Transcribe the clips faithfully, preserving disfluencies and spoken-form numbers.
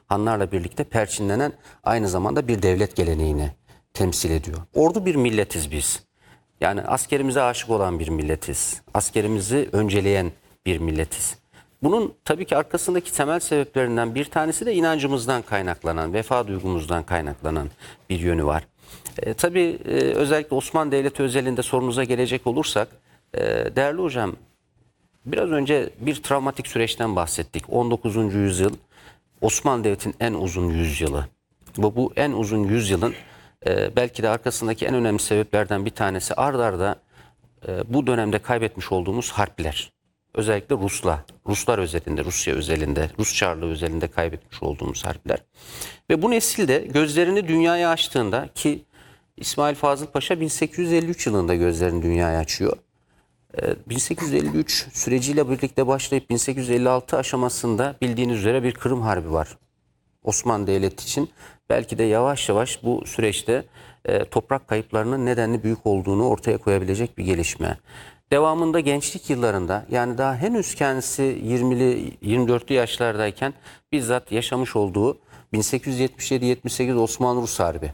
hanlarla birlikte perçinlenen aynı zamanda bir devlet geleneğini temsil ediyor. Ordu bir milletiz biz. Yani askerimize aşık olan bir milletiz. Askerimizi önceleyen bir milletiz. Bunun tabii ki arkasındaki temel sebeplerinden bir tanesi de inancımızdan kaynaklanan, vefa duygumuzdan kaynaklanan bir yönü var. E, tabii e, özellikle Osmanlı Devleti özelinde sorunuza gelecek olursak, e, değerli hocam, biraz önce bir travmatik süreçten bahsettik. on dokuzuncu yüzyıl Osmanlı Devleti'nin en uzun yüzyılı. Bu, bu en uzun yüzyılın e, belki de arkasındaki en önemli sebeplerden bir tanesi ard arda e, bu dönemde kaybetmiş olduğumuz harpler. Özellikle Rusla, Ruslar özelinde, Rusya özelinde, Rus Çarlığı özelinde kaybetmiş olduğumuz harpler. Ve bu nesil de gözlerini dünyaya açtığında, ki İsmail Fazıl Paşa bin sekiz yüz elli üç yılında gözlerini dünyaya açıyor. bin sekiz yüz elli üç süreciyle birlikte başlayıp bin sekiz yüz elli altı aşamasında bildiğiniz üzere bir Kırım Harbi var. Osmanlı Devleti için belki de yavaş yavaş bu süreçte e, toprak kayıplarının nedenli büyük olduğunu ortaya koyabilecek bir gelişme. Devamında gençlik yıllarında, yani daha henüz kendisi yirmili yirmi dörtlü yaşlardayken bizzat yaşamış olduğu bin sekiz yüz yetmiş yedi yetmiş sekiz Osmanlı-Rus Harbi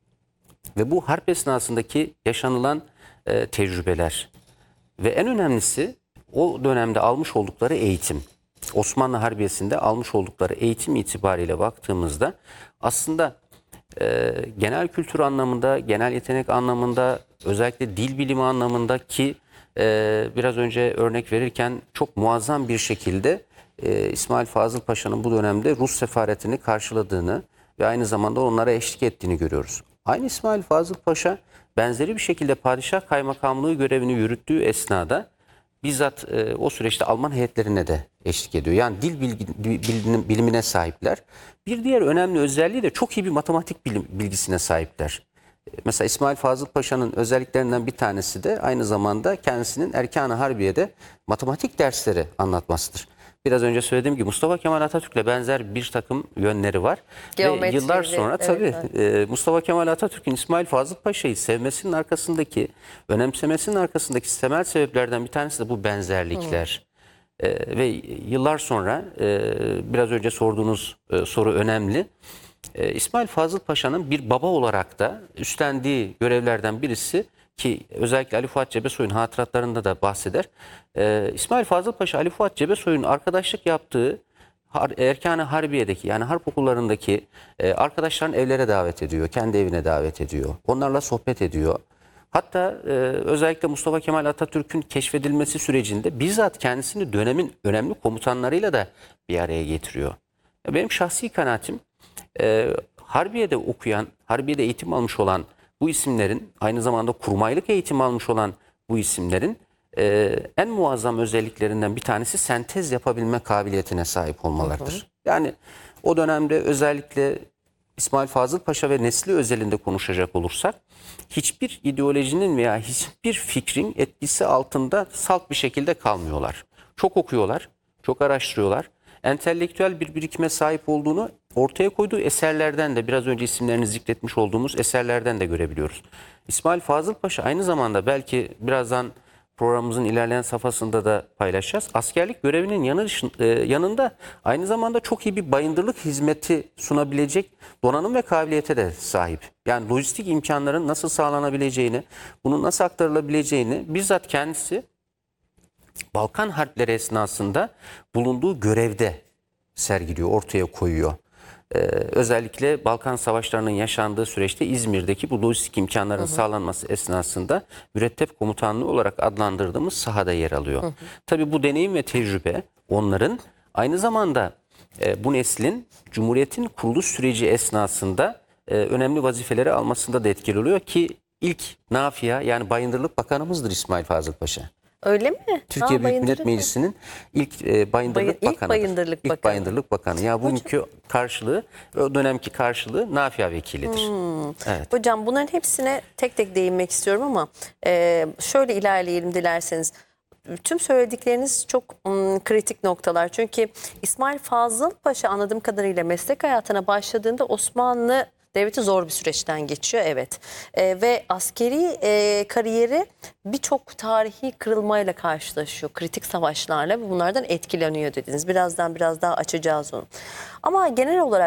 ve bu harp esnasındaki yaşanılan e, tecrübeler ve en önemlisi o dönemde almış oldukları eğitim. Osmanlı Harbiyesi'nde almış oldukları eğitim itibariyle baktığımızda aslında e, genel kültür anlamında, genel yetenek anlamında, özellikle dil bilimi anlamında ki e, biraz önce örnek verirken çok muazzam bir şekilde e, İsmail Fazıl Paşa'nın bu dönemde Rus sefaretini karşıladığını ve aynı zamanda onlara eşlik ettiğini görüyoruz. Aynı İsmail Fazıl Paşa benzeri bir şekilde padişah kaymakamlığı görevini yürüttüğü esnada bizzat e, o süreçte Alman heyetlerine de eşlik ediyor. Yani dil bilgi, bilim, bilimine sahipler. Bir diğer önemli özelliği de çok iyi bir matematik bilim, bilgisine sahipler. E, mesela İsmail Fazıl Paşa'nın özelliklerinden bir tanesi de aynı zamanda kendisinin Erkan-ı Harbiye'de matematik dersleri anlatmasıdır. Biraz önce söylediğim gibi Mustafa Kemal Atatürk'le benzer bir takım yönleri var. Geometri, ve yıllar sonra evet, tabii evet. e, Mustafa Kemal Atatürk'ün İsmail Fazıl Paşa'yı sevmesinin arkasındaki, önemsemesinin arkasındaki temel sebeplerden bir tanesi de bu benzerlikler. Hmm. E, ve yıllar sonra e, biraz önce sorduğunuz e, soru önemli. E, İsmail Fazıl Paşa'nın bir baba olarak da üstlendiği görevlerden birisi, ki özellikle Ali Fuat Cebesoy'un hatıratlarında da bahseder. Ee, İsmail Fazıl Paşa, Ali Fuat Cebesoy'un arkadaşlık yaptığı Erkan-ı Harbiye'deki, yani harp okullarındaki e, arkadaşlarını evlere davet ediyor. Kendi evine davet ediyor. Onlarla sohbet ediyor. Hatta e, özellikle Mustafa Kemal Atatürk'ün keşfedilmesi sürecinde bizzat kendisini dönemin önemli komutanlarıyla da bir araya getiriyor. Benim şahsi kanaatim, e, Harbiye'de okuyan, Harbiye'de eğitim almış olan bu isimlerin, aynı zamanda kurmaylık eğitimi almış olan bu isimlerin e, en muazzam özelliklerinden bir tanesi sentez yapabilme kabiliyetine sahip olmalarıdır. Hı hı. Yani o dönemde özellikle İsmail Fazıl Paşa ve nesli özelinde konuşacak olursak, hiçbir ideolojinin veya hiçbir fikrin etkisi altında salt bir şekilde kalmıyorlar. Çok okuyorlar, çok araştırıyorlar. Entelektüel bir birikime sahip olduğunu ortaya koyduğu eserlerden de, biraz önce isimlerini zikretmiş olduğumuz eserlerden de görebiliyoruz. İsmail Fazıl Paşa aynı zamanda, belki birazdan programımızın ilerleyen safhasında da paylaşacağız, askerlik görevinin yanı, yanında aynı zamanda çok iyi bir bayındırlık hizmeti sunabilecek donanım ve kabiliyete de sahip. Yani lojistik imkanların nasıl sağlanabileceğini, bunun nasıl aktarılabileceğini bizzat kendisi Balkan Harpleri esnasında bulunduğu görevde sergiliyor, ortaya koyuyor. Ee, özellikle Balkan Savaşları'nın yaşandığı süreçte İzmir'deki bu lojistik imkanların hı hı. sağlanması esnasında mürettep komutanlığı olarak adlandırdığımız sahada yer alıyor. Hı hı. Tabii bu deneyim ve tecrübe onların aynı zamanda e, bu neslin Cumhuriyet'in kuruluş süreci esnasında e, önemli vazifeleri almasında da etkili oluyor ki ilk Nafia, yani Bayındırlık Bakanımızdır İsmail Fazıl Paşa. Öyle mi? Türkiye ha, Büyük Millet Meclisi'nin ilk e, bayındırlık Bay, bakanıdır. İlk bayındırlık ilk bakanı. bayındırlık bakanı. Ya bugünkü Hocam, karşılığı, o dönemki karşılığı Nafia vekilidir. Hmm. Evet. Hocam bunların hepsine tek tek değinmek istiyorum ama e, şöyle ilerleyelim dilerseniz. Tüm söyledikleriniz çok ım, kritik noktalar. Çünkü İsmail Fazıl Paşa anladığım kadarıyla meslek hayatına başladığında Osmanlı Devleti zor bir süreçten geçiyor, evet. E, ve askeri e, kariyeri birçok tarihi kırılmayla karşılaşıyor. Kritik savaşlarla ve bunlardan etkileniyor dediniz. Birazdan biraz daha açacağız onu. Ama genel olarak